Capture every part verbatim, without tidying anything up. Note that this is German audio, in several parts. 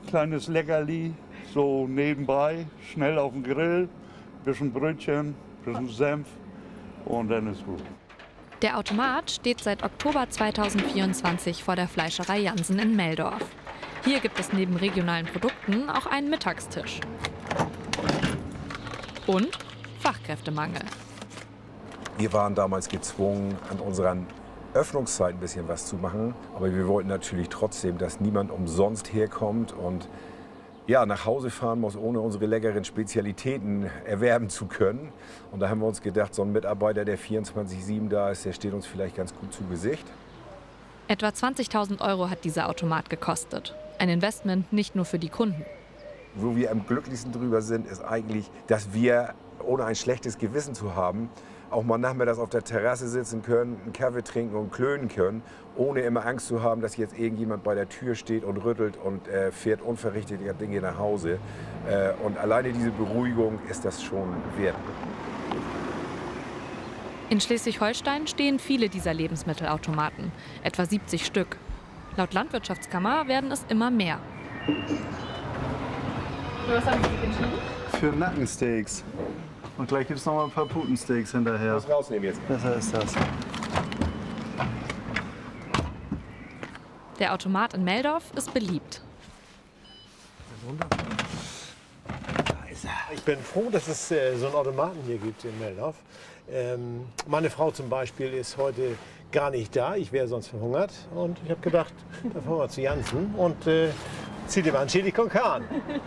kleines Leckerli, so nebenbei, schnell auf den Grill, bisschen Brötchen, bisschen Senf und dann ist gut. Der Automat steht seit Oktober zweitausendvierundzwanzig vor der Fleischerei Jansen in Meldorf. Hier gibt es neben regionalen Produkten auch einen Mittagstisch. Und Fachkräftemangel. Wir waren damals gezwungen, an unseren Öffnungszeiten ein bisschen was zu machen. Aber wir wollten natürlich trotzdem, dass niemand umsonst herkommt und ja, nach Hause fahren muss, ohne unsere leckeren Spezialitäten erwerben zu können. Und da haben wir uns gedacht, so ein Mitarbeiter, der vierundzwanzig sieben da ist, der steht uns vielleicht ganz gut zu Gesicht. Etwa zwanzigtausend Euro hat dieser Automat gekostet. Ein Investment nicht nur für die Kunden. Wo wir am glücklichsten drüber sind, ist eigentlich, dass wir, ohne ein schlechtes Gewissen zu haben, auch mal nachmittags auf der Terrasse sitzen können, einen Kaffee trinken und klönen können, ohne immer Angst zu haben, dass jetzt irgendjemand bei der Tür steht und rüttelt und äh, fährt unverrichtete Dinge nach Hause. Äh, und alleine diese Beruhigung ist das schon wert. In Schleswig-Holstein stehen viele dieser Lebensmittelautomaten, etwa siebzig Stück. Laut Landwirtschaftskammer werden es immer mehr. Was haben Sie entschieden? Für Nackensteaks. Und gleich gibt es noch mal ein paar Putensteaks hinterher. Was rausnehmen jetzt? Besser ist das. Der Automat in Meldorf ist beliebt. Ich bin froh, dass es äh, so einen Automaten hier gibt in Meldorf. Ähm, meine Frau zum Beispiel ist heute gar nicht da. Ich wäre sonst verhungert. Und ich habe gedacht, da fahren wir zu Jansen und äh, zieh dir mal ein Chili con Carne.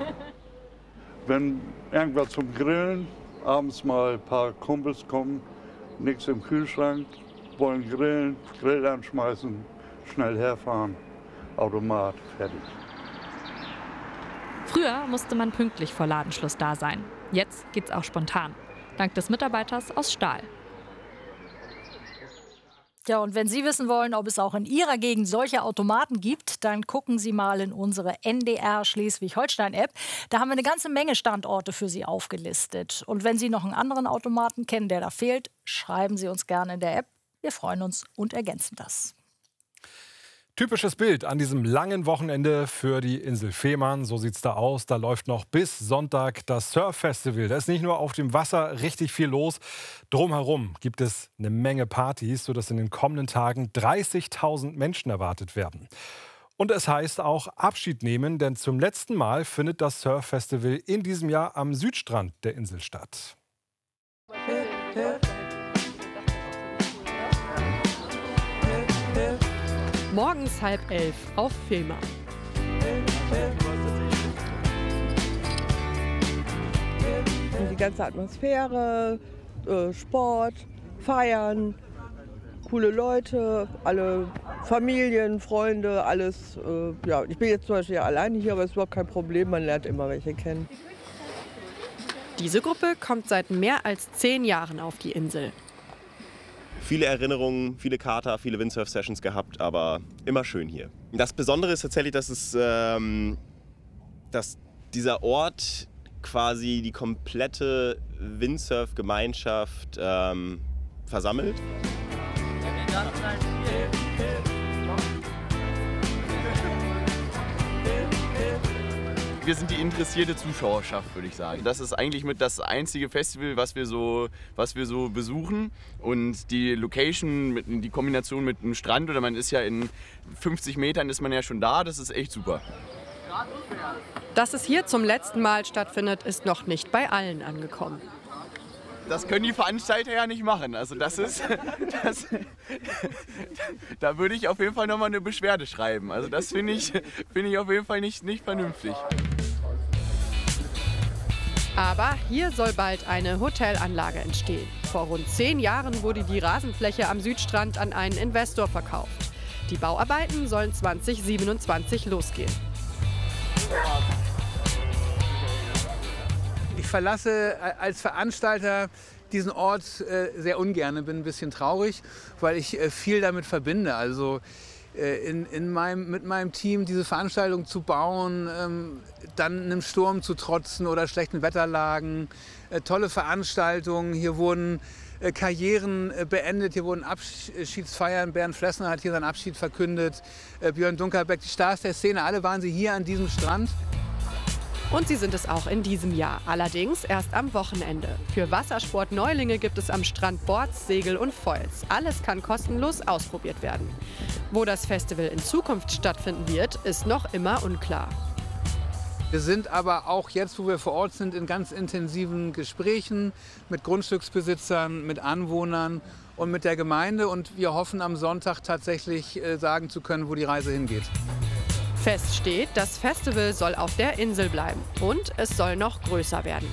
Wenn irgendwas zum Grillen, abends mal ein paar Kumpels kommen, nichts im Kühlschrank, wollen grillen, Grill anschmeißen, schnell herfahren, Automat, fertig. Früher musste man pünktlich vor Ladenschluss da sein. Jetzt geht's auch spontan. Dank des Mitarbeiters aus Stahl. Ja, und wenn Sie wissen wollen, ob es auch in Ihrer Gegend solche Automaten gibt, dann gucken Sie mal in unsere N D R Schleswig-Holstein-App. Da haben wir eine ganze Menge Standorte für Sie aufgelistet. Und wenn Sie noch einen anderen Automaten kennen, der da fehlt, schreiben Sie uns gerne in der App. Wir freuen uns und ergänzen das. Typisches Bild an diesem langen Wochenende für die Insel Fehmarn. So sieht's da aus. Da läuft noch bis Sonntag das Surf-Festival. Da ist nicht nur auf dem Wasser richtig viel los. Drumherum gibt es eine Menge Partys, sodass in den kommenden Tagen dreißigtausend Menschen erwartet werden. Und es heißt auch Abschied nehmen, denn zum letzten Mal findet das Surf-Festival in diesem Jahr am Südstrand der Insel statt. Morgens halb elf auf Fehmarn. Die ganze Atmosphäre, äh, Sport, Feiern, coole Leute, alle Familien, Freunde, alles. Äh, ja, ich bin jetzt zum Beispiel ja alleine hier, aber es ist überhaupt kein Problem, man lernt immer welche kennen. Diese Gruppe kommt seit mehr als zehn Jahren auf die Insel. Viele Erinnerungen, viele Kater, viele Windsurf-Sessions gehabt, aber immer schön hier. Das Besondere ist tatsächlich, dass, es, ähm, dass dieser Ort quasi die komplette Windsurf-Gemeinschaft ähm, versammelt. Wir sind die interessierte Zuschauerschaft, würde ich sagen. Das ist eigentlich mit das einzige Festival, was wir so, was wir so besuchen. Und die Location, mit, die Kombination mit einem Strand, oder man ist ja in fünfzig Metern ist man ja schon da, das ist echt super. Dass es hier zum letzten Mal stattfindet, ist noch nicht bei allen angekommen. Das können die Veranstalter ja nicht machen. Also das ist, das, da würde ich auf jeden Fall nochmal eine Beschwerde schreiben. Also das finde ich, finde ich auf jeden Fall nicht, nicht vernünftig. Aber hier soll bald eine Hotelanlage entstehen. Vor rund zehn Jahren wurde die Rasenfläche am Südstrand an einen Investor verkauft. Die Bauarbeiten sollen zweitausendsiebenundzwanzig losgehen. Ich verlasse als Veranstalter diesen Ort sehr ungern, bin ein bisschen traurig, weil ich viel damit verbinde. Also in, in meinem, mit meinem Team diese Veranstaltung zu bauen, dann einem Sturm zu trotzen oder schlechten Wetterlagen, tolle Veranstaltungen. Hier wurden Karrieren beendet, hier wurden Abschiedsfeiern. Bernd Flessner hat hier seinen Abschied verkündet, Björn Dunkerbeck, die Stars der Szene, alle waren sie hier an diesem Strand. Und sie sind es auch in diesem Jahr, allerdings erst am Wochenende. Für Wassersport-Neulinge gibt es am Strand Boards, Segel und Foils. Alles kann kostenlos ausprobiert werden. Wo das Festival in Zukunft stattfinden wird, ist noch immer unklar. Wir sind aber auch jetzt, wo wir vor Ort sind, in ganz intensiven Gesprächen mit Grundstücksbesitzern, mit Anwohnern und mit der Gemeinde. Und wir hoffen, am Sonntag tatsächlich äh, sagen zu können, wo die Reise hingeht. Fest steht, das Festival soll auf der Insel bleiben und es soll noch größer werden.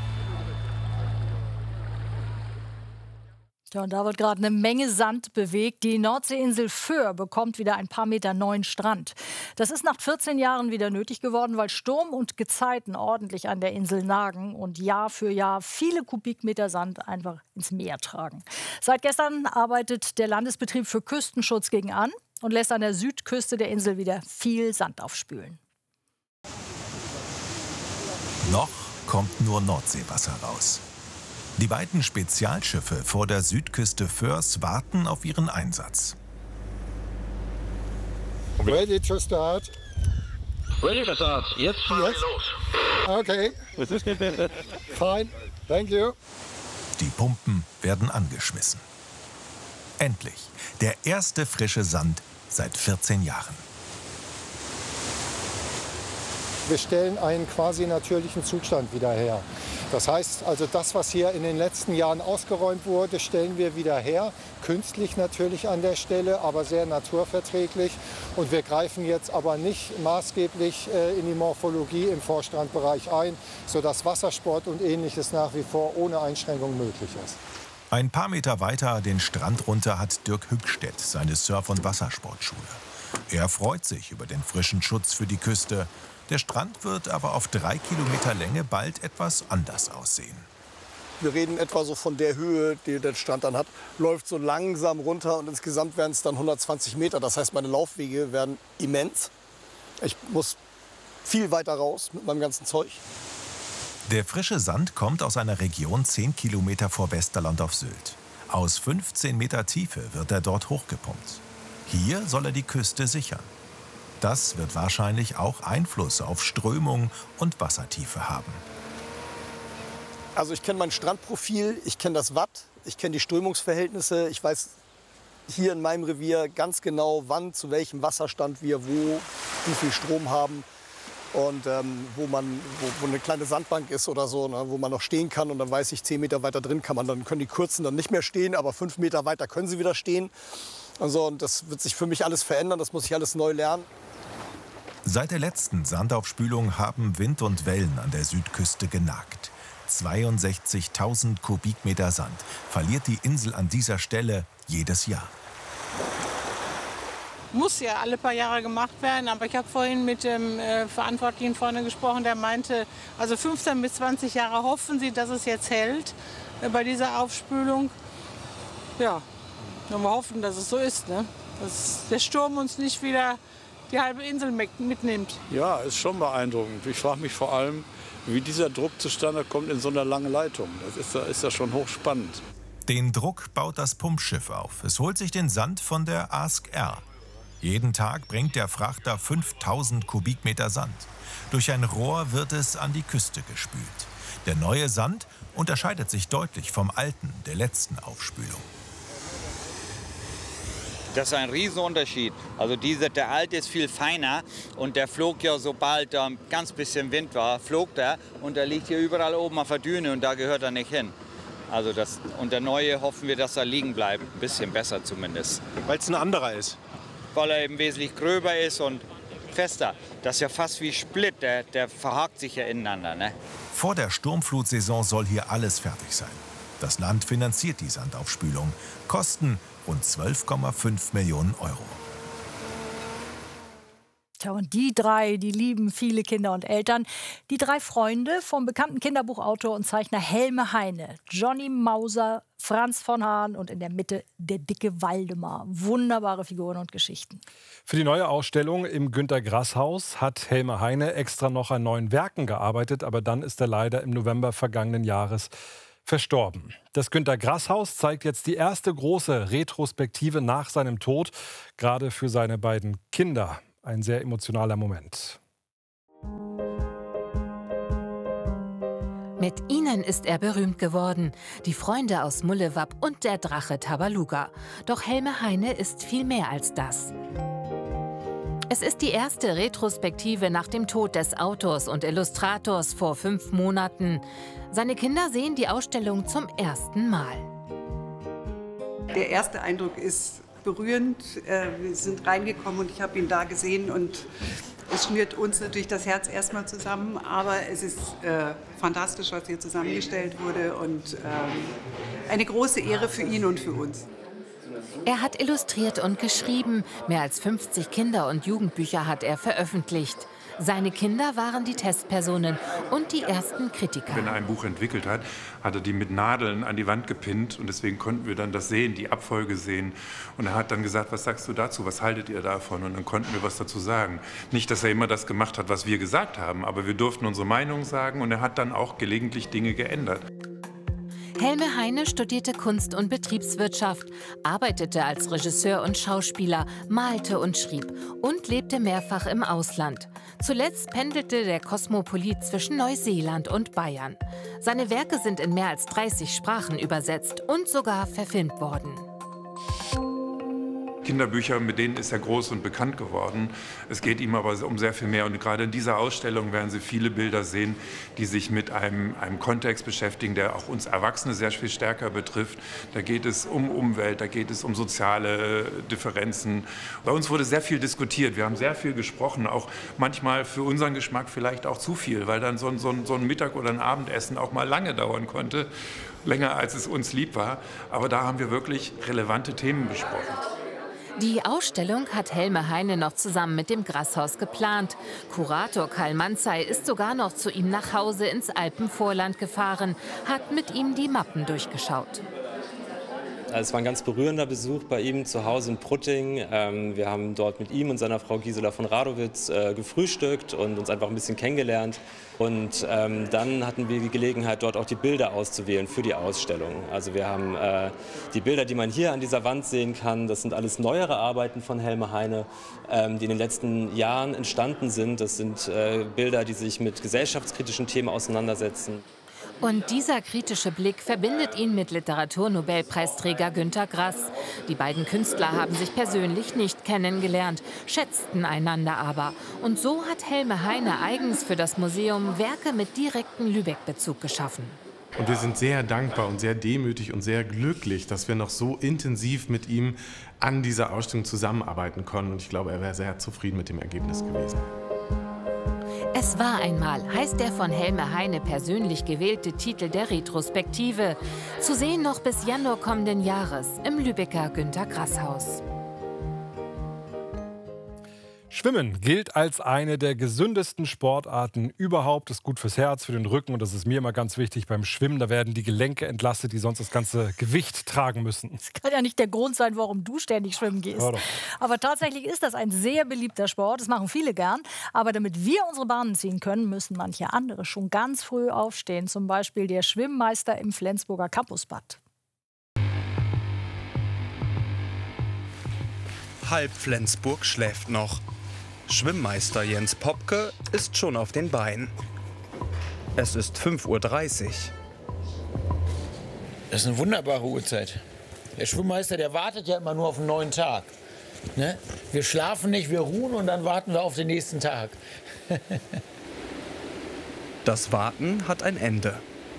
Ja, und da wird gerade eine Menge Sand bewegt. Die Nordseeinsel Föhr bekommt wieder ein paar Meter neuen Strand. Das ist nach vierzehn Jahren wieder nötig geworden, weil Sturm und Gezeiten ordentlich an der Insel nagen und Jahr für Jahr viele Kubikmeter Sand einfach ins Meer tragen. Seit gestern arbeitet der Landesbetrieb für Küstenschutz gegen an und lässt an der Südküste der Insel wieder viel Sand aufspülen. Noch kommt nur Nordseewasser raus. Die beiden Spezialschiffe vor der Südküste Föhrs warten auf ihren Einsatz. Ready to start. Ready to start. Jetzt fahren yes. wir los. Okay. Fine. Thank you. Die Pumpen werden angeschmissen. Endlich der erste frische Sand seit vierzehn Jahren. Wir stellen einen quasi natürlichen Zustand wieder her. Das heißt, also das, was hier in den letzten Jahren ausgeräumt wurde, stellen wir wieder her. Künstlich natürlich an der Stelle, aber sehr naturverträglich. Und wir greifen jetzt aber nicht maßgeblich in die Morphologie im Vorstrandbereich ein, sodass Wassersport und Ähnliches nach wie vor ohne Einschränkung möglich ist. Ein paar Meter weiter den Strand runter hat Dirk Hückstedt seine Surf- und Wassersportschule. Er freut sich über den frischen Schutz für die Küste. Der Strand wird aber auf drei Kilometer Länge bald etwas anders aussehen. Wir reden etwa so von der Höhe, die der Strand dann hat, läuft so langsam runter und insgesamt werden es dann hundertzwanzig Meter. Das heißt, meine Laufwege werden immens. Ich muss viel weiter raus mit meinem ganzen Zeug. Der frische Sand kommt aus einer Region zehn Kilometer vor Westerland auf Sylt. Aus fünfzehn Meter Tiefe wird er dort hochgepumpt. Hier soll er die Küste sichern. Das wird wahrscheinlich auch Einfluss auf Strömung und Wassertiefe haben. Also ich kenne mein Strandprofil, ich kenne das Watt, ich kenne die Strömungsverhältnisse. Ich weiß hier in meinem Revier ganz genau, wann, zu welchem Wasserstand wir wo, wie viel Strom haben. Und ähm, wo, man, wo, wo eine kleine Sandbank ist oder so, ne, wo man noch stehen kann. Und dann weiß ich, zehn Meter weiter drin kann man, dann können die Kurzen dann nicht mehr stehen, aber fünf Meter weiter können sie wieder stehen. Also, und das wird sich für mich alles verändern, das muss ich alles neu lernen. Seit der letzten Sandaufspülung haben Wind und Wellen an der Südküste genagt. zweiundsechzigtausend Kubikmeter Sand verliert die Insel an dieser Stelle jedes Jahr. Muss ja alle paar Jahre gemacht werden, aber ich habe vorhin mit dem äh, Verantwortlichen vorne gesprochen, der meinte, also fünfzehn bis zwanzig Jahre hoffen sie, dass es jetzt hält äh, bei dieser Aufspülung. Ja, und wir hoffen, dass es so ist, ne? Dass der Sturm uns nicht wieder die halbe Insel mitnimmt. Ja, ist schon beeindruckend. Ich frage mich vor allem, wie dieser Druck zustande kommt in so einer langen Leitung. Das ist, ist ja schon hochspannend. Den Druck baut das Pumpschiff auf. Es holt sich den Sand von der Ask R. Jeden Tag bringt der Frachter fünftausend Kubikmeter Sand. Durch ein Rohr wird es an die Küste gespült. Der neue Sand unterscheidet sich deutlich vom alten, der letzten Aufspülung. Das ist ein Riesenunterschied. Also dieser, der alte ist viel feiner und der flog ja, sobald da ein ganz bisschen Wind war, flog der und der liegt hier überall oben auf der Düne und da gehört er nicht hin. Also das, und der neue hoffen wir, dass er liegen bleibt, ein bisschen besser zumindest. Weil es ein anderer ist? Weil er eben wesentlich gröber ist und fester. Das ist ja fast wie Split, der, der verhakt sich ja ineinander. Ne? Vor der Sturmflutsaison soll hier alles fertig sein. Das Land finanziert die Sandaufspülung. Kosten rund zwölf Komma fünf Millionen Euro. Tja, und die drei, die lieben viele Kinder und Eltern. Die drei Freunde vom bekannten Kinderbuchautor und Zeichner Helme Heine. Johnny Mauser, Franz von Hahn und in der Mitte der dicke Waldemar. Wunderbare Figuren und Geschichten. Für die neue Ausstellung im Günter-Grass-Haus hat Helme Heine extra noch an neuen Werken gearbeitet. Aber dann ist er leider im November vergangenen Jahres verstorben. Das Günter-Grass-Haus zeigt jetzt die erste große Retrospektive nach seinem Tod. Gerade für seine beiden Kinder. Ein sehr emotionaler Moment. Mit ihnen ist er berühmt geworden, die Freunde aus Mullewab und der Drache Tabaluga. Doch Helme Heine ist viel mehr als das. Es ist die erste Retrospektive nach dem Tod des Autors und Illustrators vor fünf Monaten. Seine Kinder sehen die Ausstellung zum ersten Mal. Der erste Eindruck ist berührend. Wir sind reingekommen und ich habe ihn da gesehen und es schnürt uns natürlich das Herz erstmal zusammen, aber es ist äh, fantastisch, was hier zusammengestellt wurde und ähm, eine große Ehre für ihn und für uns. Er hat illustriert und geschrieben. Mehr als fünfzig Kinder- und Jugendbücher hat er veröffentlicht. Seine Kinder waren die Testpersonen und die ersten Kritiker. Wenn er ein Buch entwickelt hat, hat er die mit Nadeln an die Wand gepinnt und deswegen konnten wir dann das sehen, die Abfolge sehen. Und er hat dann gesagt, was sagst du dazu, was haltet ihr davon? Und dann konnten wir was dazu sagen. Nicht, dass er immer das gemacht hat, was wir gesagt haben, aber wir durften unsere Meinung sagen und er hat dann auch gelegentlich Dinge geändert. Helme Heine studierte Kunst- und Betriebswirtschaft, arbeitete als Regisseur und Schauspieler, malte und schrieb und lebte mehrfach im Ausland. Zuletzt pendelte der Kosmopolit zwischen Neuseeland und Bayern. Seine Werke sind in mehr als dreißig Sprachen übersetzt und sogar verfilmt worden. Kinderbücher, mit denen ist er groß und bekannt geworden. Es geht ihm aber um sehr viel mehr. Und gerade in dieser Ausstellung werden Sie viele Bilder sehen, die sich mit einem, einem Kontext beschäftigen, der auch uns Erwachsene sehr viel stärker betrifft. Da geht es um Umwelt, da geht es um soziale Differenzen. Bei uns wurde sehr viel diskutiert. Wir haben sehr viel gesprochen, auch manchmal für unseren Geschmack vielleicht auch zu viel, weil dann so ein, so ein, so ein Mittag oder ein Abendessen auch mal lange dauern konnte. Länger, als es uns lieb war. Aber da haben wir wirklich relevante Themen besprochen. Die Ausstellung hat Helme Heine noch zusammen mit dem Grasshaus geplant. Kurator Karl Manzey ist sogar noch zu ihm nach Hause ins Alpenvorland gefahren, hat mit ihm die Mappen durchgeschaut. Es war ein ganz berührender Besuch bei ihm zu Hause in Prutting. Wir haben dort mit ihm und seiner Frau Gisela von Radowitz gefrühstückt und uns einfach ein bisschen kennengelernt. Und dann hatten wir die Gelegenheit, dort auch die Bilder auszuwählen für die Ausstellung. Also wir haben die Bilder, die man hier an dieser Wand sehen kann, das sind alles neuere Arbeiten von Helme Heine, die in den letzten Jahren entstanden sind. Das sind Bilder, die sich mit gesellschaftskritischen Themen auseinandersetzen. Und dieser kritische Blick verbindet ihn mit Literaturnobelpreisträger Günter Grass. Die beiden Künstler haben sich persönlich nicht kennengelernt, schätzten einander aber. Und so hat Helme Heine eigens für das Museum Werke mit direktem Lübeck-Bezug geschaffen. Und wir sind sehr dankbar und sehr demütig und sehr glücklich, dass wir noch so intensiv mit ihm an dieser Ausstellung zusammenarbeiten konnten. Und ich glaube, er wäre sehr zufrieden mit dem Ergebnis gewesen. Es war einmal, heißt der von Helme Heine persönlich gewählte Titel der Retrospektive. Zu sehen noch bis Januar kommenden Jahres im Lübecker Günter Grass Haus. Schwimmen gilt als eine der gesündesten Sportarten überhaupt. Ist gut fürs Herz, für den Rücken und das ist mir immer ganz wichtig beim Schwimmen. Da werden die Gelenke entlastet, die sonst das ganze Gewicht tragen müssen. Das kann ja nicht der Grund sein, warum du ständig schwimmen gehst. Aber tatsächlich ist das ein sehr beliebter Sport. Das machen viele gern. Aber damit wir unsere Bahnen ziehen können, müssen manche andere schon ganz früh aufstehen. Zum Beispiel der Schwimmmeister im Flensburger Campusbad. Halb Flensburg schläft noch. Schwimmmeister Jens Popke ist schon auf den Beinen. Es ist fünf Uhr dreißig. Das ist eine wunderbare Uhrzeit. Der Schwimmmeister, der wartet ja immer nur auf einen neuen Tag. Ne? Wir schlafen nicht, wir ruhen und dann warten wir auf den nächsten Tag. Das Warten hat ein Ende.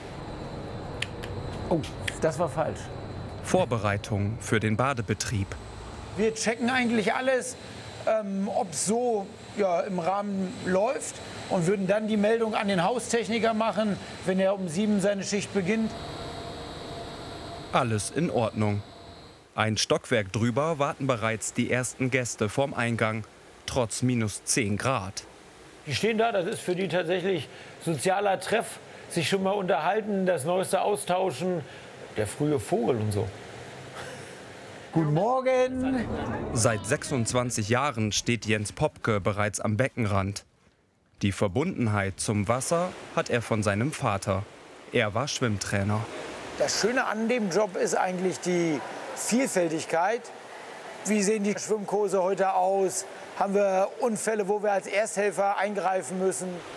Oh, das war falsch. Vorbereitung für den Badebetrieb. Wir checken eigentlich alles, ähm, ob es so ja, im Rahmen läuft und würden dann die Meldung an den Haustechniker machen, wenn er um sieben seine Schicht beginnt. Alles in Ordnung. Ein Stockwerk drüber warten bereits die ersten Gäste vorm Eingang, trotz minus zehn Grad. Die stehen da, das ist für die tatsächlich sozialer Treff, sich schon mal unterhalten, das Neueste austauschen, der frühe Vogel und so. Guten Morgen! Seit sechsundzwanzig Jahren steht Jens Popke bereits am Beckenrand. Die Verbundenheit zum Wasser hat er von seinem Vater. Er war Schwimmtrainer. Das Schöne an dem Job ist eigentlich die Vielfältigkeit. Wie sehen die Schwimmkurse heute aus? Haben wir Unfälle, wo wir als Ersthelfer eingreifen müssen?